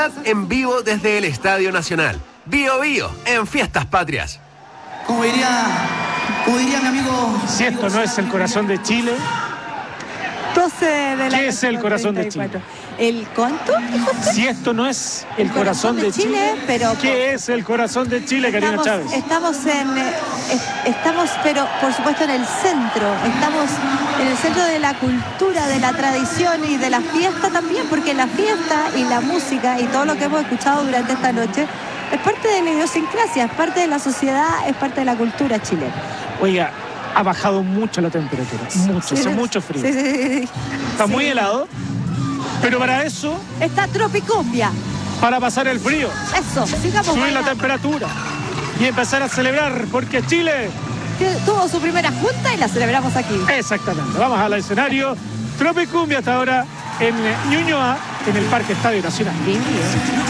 Navidad en vivo desde el Estadio Nacional. Bio Bio en Fiestas Patrias. Como diría mi amigo... Si esto no es el corazón de Chile... 12 de la ¿Qué es el corazón de Chile? ¿El cuánto? Si esto no es el corazón de Chile, pero ¿qué es el corazón de Chile, Karina Chávez? Estamos, pero por supuesto en el centro. Estamos en el centro de la cultura, de la tradición y de la fiesta también, porque la fiesta y la música y todo lo que hemos escuchado durante esta noche es parte de la idiosincrasia, es parte de la sociedad, es parte de la cultura chilena. Oiga, ha bajado mucho la temperatura, hace mucho frío. Sí. Está muy helado, pero para eso... Está Tropicumbia. Para pasar el frío. Eso, sigamos subir bailando. La temperatura y empezar a celebrar, porque Chile... tuvo su primera junta y la celebramos aquí. Exactamente, vamos al escenario. Tropicumbia hasta ahora en Ñuñoa, en el Parque Estadio Nacional. Bien.